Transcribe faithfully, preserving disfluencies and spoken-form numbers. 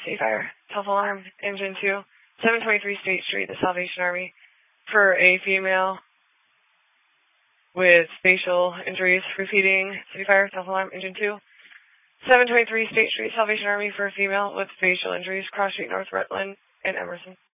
City Fire, self-alarm, engine two, seven twenty-three State Street, the Salvation Army, for a female with facial injuries, repeating City Fire, self-alarm, engine two, seven twenty-three State Street, Salvation Army, for a female with facial injuries, Cross Street, North Rutland, and Emerson.